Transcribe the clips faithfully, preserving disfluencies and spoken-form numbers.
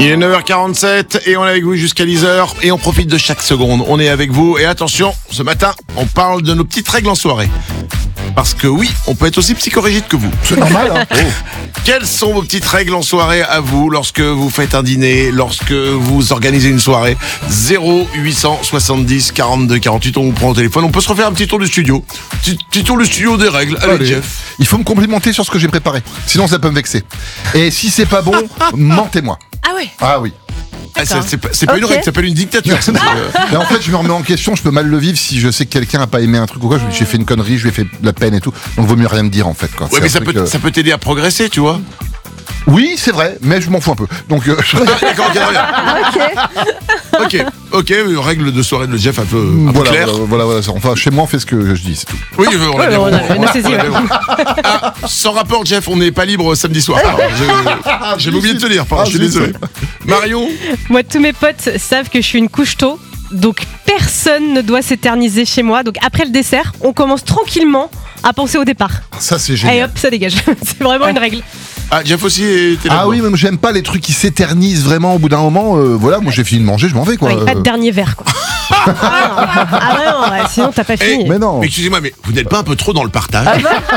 Il est neuf heures quarante-sept et on est avec vous jusqu'à dix heures et on profite de chaque seconde. On est avec vous et attention, ce matin, on parle de nos petites règles en soirée. Parce que oui, on peut être aussi psychorigide que vous. C'est normal, hein. Oh. Quelles sont vos petites règles en soirée à vous lorsque vous faites un dîner, lorsque vous organisez une soirée? Zéro huit cent soixante-dix quarante-deux quarante-huit, on vous prend au téléphone. On peut se refaire un petit tour du studio. Petit, petit tour du studio des règles. Allez, Allez. Jeff. Il faut me complimenter sur ce que j'ai préparé. Sinon, ça peut me vexer. Et si c'est pas bon, mentez-moi. Ah ouais. Ah oui. Ah, c'est, c'est pas, c'est pas Ok. une règle, ça s'appelle une dictature. ça. Mais en fait, je me remets en question. Je peux mal le vivre si je sais que quelqu'un a pas aimé un truc ou quoi. Je- J'ai fait une connerie, je lui ai fait de la peine et tout. Donc, vaut mieux rien me dire en fait. Quoi. Ouais, C'est mais un ça truc, peut, euh, ça peut t'aider à progresser, tu vois. Oui, c'est vrai, mais je m'en fous un peu. Donc, euh, je- Ah, d'accord, ok, très bien. Ok, ok, une règle de soirée de Jeff un peu, un peu voilà, claire. voilà, voilà, voilà. Enfin, chez moi, on fait ce que je dis, c'est tout. Oui, on a Ouais, bien on a- compris. on a saisi, On a ouais. bien compris. Ah, sans rapport, Jeff, on n'est pas libre samedi soir. Alors, je- J'ai oublié de te dire, pardon, Ah, je suis zut. désolé. Marion, Moi, tous mes potes savent que je suis une couche tôt, donc personne ne doit s'éterniser chez moi. Donc après le dessert, on commence tranquillement à penser au départ. Ça, c'est Allez génial. hop, ça dégage. C'est vraiment une règle. ah, Jeff aussi était là. Ah oui, mais j'aime pas les trucs qui s'éternisent vraiment au bout d'un moment. euh, voilà, moi j'ai fini de manger, je m'en vais quoi. Ouais, pas de Euh, dernier verre, quoi. ah non, ouais, sinon t'as pas fini. Mais non. Mais excusez-moi, mais vous n'êtes pas un peu trop dans le partage?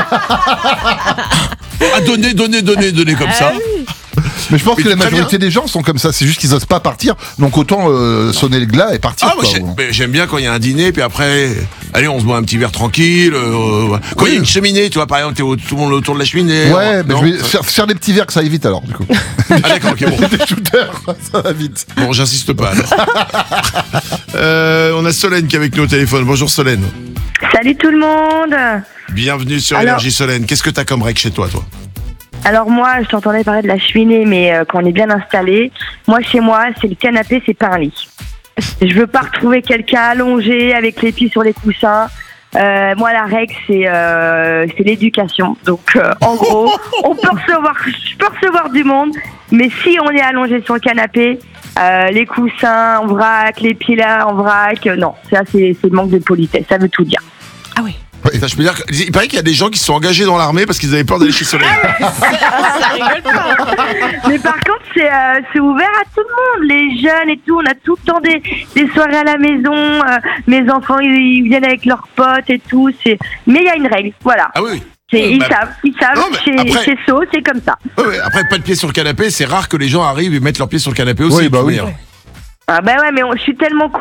Ah, donnez, donnez, donnez, donnez comme ça. Mais je pense Mais que la très majorité des gens sont comme ça. C'est juste qu'ils osent pas partir. Donc autant euh, sonner le glas et partir. Ah, moi quoi. j'ai- mais j'aime bien quand il y a un dîner, puis après, allez, on se boit un petit verre tranquille. euh, quand il y a une cheminée, tu vois, par exemple, t'es au- tout le monde autour de la cheminée. Ouais, mais non je vais faire, faire des petits verres que ça aille vite alors du coup. Ah, d'accord, ok, bon. Des shooters, ça va vite. Bon, j'insiste pas alors. Euh, on a Solène qui est avec nous au téléphone. Bonjour Solène. Salut tout le monde. Bienvenue sur Alors- Énergie Solène. Qu'est-ce que t'as comme règle chez toi, toi? Alors moi, je t'entendais parler de la cheminée, mais euh, quand on est bien installé, moi chez moi, c'est le canapé, c'est pas un lit. Je veux pas retrouver quelqu'un allongé avec les pieds sur les coussins. Euh, moi, la règle, c'est euh, c'est l'éducation. Donc, euh, en gros, on peut recevoir, je peux recevoir du monde, mais si on est allongé sur le canapé, euh, les coussins en vrac, les pieds là en vrac, euh, non, ça c'est c'est le manque de politesse. Ça veut tout dire. Ah ouais. Ça, je peux dire que- il paraît qu'il y a des gens qui se sont engagés dans l'armée parce qu'ils avaient peur d'aller chez Solène. Ça rigole pas. Mais par contre, c'est euh, c'est ouvert à tout le monde, les jeunes et tout. On a tout le temps des, des soirées à la maison. euh, mes enfants, ils, ils viennent avec leurs potes et tout. C'est... Mais il y a une règle, voilà. Ah oui, oui. C'est, ils Bah, savent, ils savent. non, mais chez, après- chez So, c'est comme ça. Ouais, ouais, après, pas de pied sur le canapé, c'est rare que les gens arrivent et mettent leurs pieds sur le canapé aussi. Oui, de bah toute oui. manière. Ah ben ouais, mais on- je suis tellement